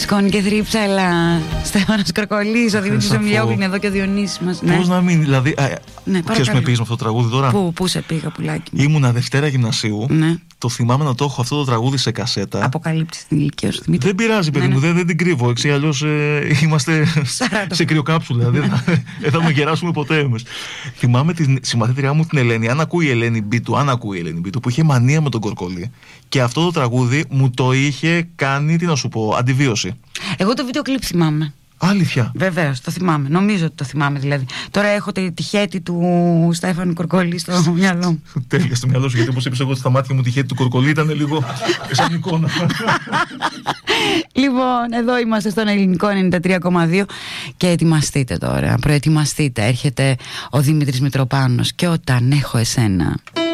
Σκόνη και θρύψαλα. Στέφανος Κορκολής, ο Δημήτρης Ομιλιόγλου είναι εδώ και ο Διονύσης μας. Πώς να μην, δηλαδή. Ναι, ποιος με πήγες με αυτό το τραγούδι τώρα? Πού σε πήγα, πουλάκι μου? Ήμουνα Δευτέρα Γυμνασίου. Ναι. Το θυμάμαι να το έχω αυτό το τραγούδι σε κασέτα. Αποκαλύψεις την ηλικία σου, Δημήτρη. Δεν πειράζει, παιδί μου, δεν την κρύβω. Εξή, αλλιώς είμαστε σε κρυοκάψουλα. Δεν θα με γεράσουμε ποτέ εμείς. Θυμάμαι τη συμμαθήτριά μου την Ελένη. Αν ακούει η Ελένη Μπίτου, που είχε μανία με τον Κορκολί. Και αυτό το τραγούδι μου το είχε κάνει, τι να σου πω, αντιβίωση. Εγώ το βίντεο κλιπ θυμάμαι. Αλήθεια? Βεβαίως, το θυμάμαι. Νομίζω ότι το θυμάμαι δηλαδή. Τώρα έχω τη χέτη του Στέφανου Κορκολί στο μυαλό μου. Τέλεια, στο μυαλό σου, γιατί όπως είπες εγώ στα μάτια μου τη χέτη του Κορκολί ήταν λίγο σαν εικόνα. Λοιπόν, εδώ είμαστε στον Ελληνικό 93,2 και ετοιμαστείτε τώρα. Προετοιμαστείτε. Έρχεται ο Δημήτρης Μητροπάνος και όταν έχω εσένα.